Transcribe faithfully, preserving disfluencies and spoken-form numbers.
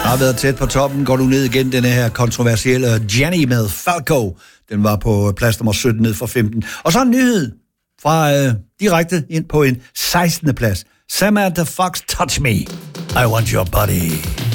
Har været tæt på toppen. Går du ned igen, den her kontroversielle Jenny med Falco. Den var på plads nummer sytten ned fra femten. Og så en nyhed fra øh, direkte ind på en sekstende plads. Samantha Fox, Touch Me. I Want Your Body.